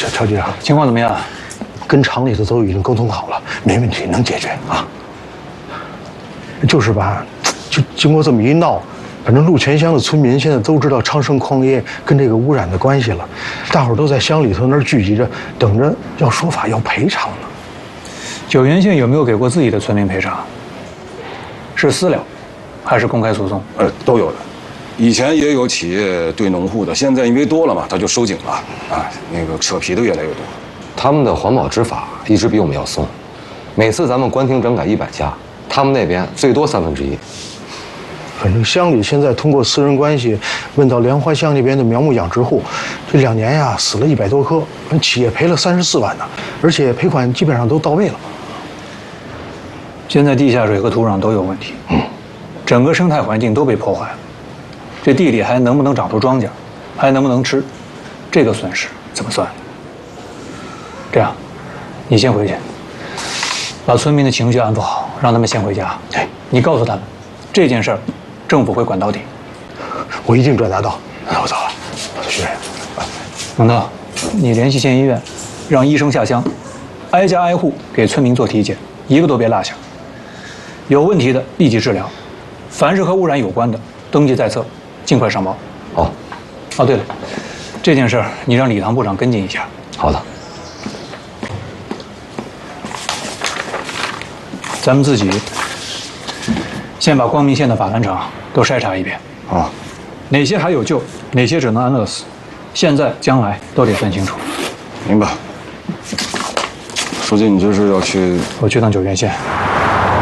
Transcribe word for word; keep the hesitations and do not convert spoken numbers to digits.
这乔局长， 情况怎么样？ 跟厂里头都已经沟通好了，没问题，能解决啊。就是吧，就经过这么一闹，反正陆泉乡的村民现在都知道昌盛矿业跟这个污染的关系了，大伙儿都在乡里头那儿聚集着，等着要说法要赔偿呢。 九原县有没有给过自己的村民赔偿？是私了，还是公开诉讼？ 呃，都有的。以前也有企业对农户的，现在因为多了嘛，他就收紧了啊，那个扯皮的越来越多。 他们的环保执法一直比我们要松，每次咱们关停整改一百家，他们那边最多三分之一。 反正乡里现在通过私人关系问到莲花乡那边的苗木养殖户，这两年呀死了一百多棵，企业赔了三十四万呢，而且赔款基本上都到位了。 现在地下水和土壤都有问题，嗯，整个生态环境都被破坏了，这地里还能不能长出庄稼，还能不能吃，这个损失怎么算？这样，你先回去，把村民的情绪安抚好，让他们先回家。 哎， 你告诉他们，这件事儿，政府会管到底。 我一定转达到。那我走了，我的学员。 蒙特，你联系县医院，让医生下乡，挨家挨户给村民做体检，一个都别落下。有问题的立即治疗，凡是和污染有关的，登记在册，尽快上报。 好。 哦，对了，这件事儿你让李唐部长跟进一下。 好的。 咱们自己先把光明县的法兰厂都筛查一遍啊， 哪些还有救，哪些只能安乐死，现在将来都得分清楚。 明白。书记，你这是要去？ 我去趟九原县。